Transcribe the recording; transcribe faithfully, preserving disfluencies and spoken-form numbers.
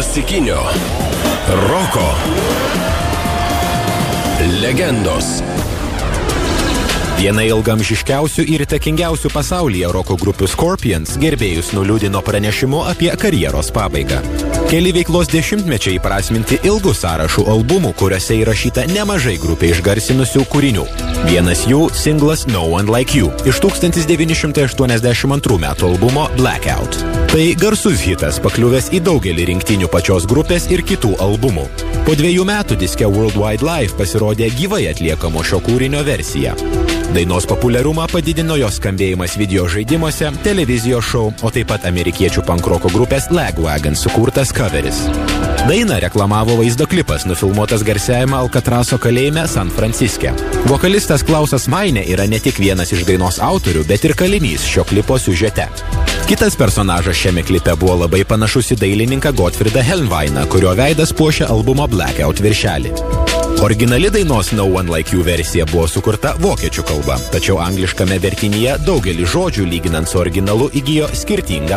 klasikinio roko legendos. Viena ilgamžiškiausių ir įtakingiausių pasaulyje roko grupių Scorpions gerbėjus nuliūdino pranešimu apie karjeros pabaigą. Keli veiklos dešimtmečiai įprasminti ilgų sąrašų albumų, kuriuose įrašyta nemažai grupė išgarsinusių kūrinių. Vienas jų – singlas No One Like You iš tūkstantis devyni šimtai aštuoniasdešimt antrų metų albumo Blackout. Tai garsus hitas, pakliuvęs į daugelį rinktinių pačios grupės ir kitų albumų. Po dviejų metų diske Worldwide Live pasirodė gyvai atliekamo šio kūrinio versija. Dainos populiarumą padidino jos skambėjimas video žaidimuose, televizijos šou, o taip pat amerikiečių pankroko grupės Lagwagon sukurtas coveris. Dainą reklamavo vaizdo klipas, nufilmuotas garsiajame Alcatrazo kalėjime San Franciske. Vokalistas Klausas Meine yra ne tik vienas iš dainos autorių, bet ir kalinys šio klipo siužete. Kitas personažas šiame klipe buvo labai panašus į dailininką Gottfriedą Helnvainą, kurio veidas puošia albumo Blackout viršelį. Originali dainos No One Like You versija buvo sukurta vokiečių kalba, tačiau angliškame vertinyje daugelį žodžių lyginant su originalu įgijo skirtingą